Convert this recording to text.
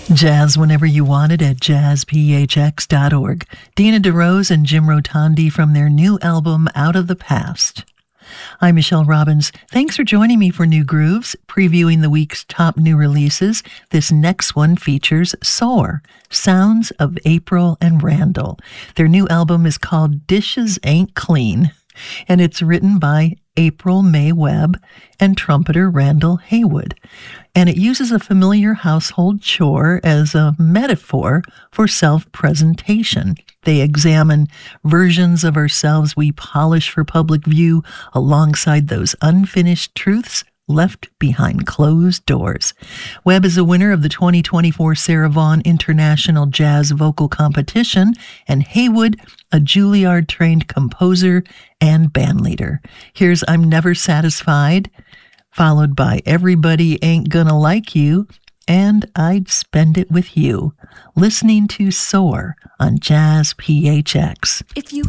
Jazz whenever you want it at jazzphx.org. Dina DeRose and Jim Rotondi from their new album, Out of the Past. I'm Michelle Robbins. Thanks for joining me for New Grooves, previewing the week's top new releases. This next one features Soar, Sounds of April and Randall. Their new album is called Dishes Ain't Clean, and it's written by April May Webb and trumpeter Randall Haywood. And it uses a familiar household chore as a metaphor for self-presentation. They examine versions of ourselves we polish for public view alongside those unfinished truths left behind closed doors. Webb is a winner of the 2024 Sarah Vaughan International Jazz Vocal Competition, and Haywood, a Juilliard-trained composer and bandleader. Here's I'm Never Satisfied, followed by Everybody Ain't Gonna Like You, and I'd Spend It With You. Listening to Soar on Jazz PHX. If you